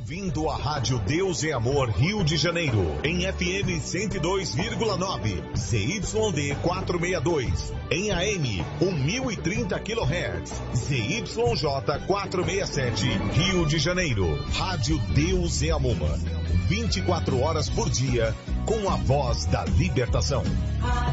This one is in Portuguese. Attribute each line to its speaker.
Speaker 1: ouvindo a Rádio Deus é Amor Rio de Janeiro, em FM 102,9, ZYD 462, em AM 1030 kHz, ZYJ 467, Rio de Janeiro. Rádio Deus é Amor, 24 horas por dia, com a voz da libertação.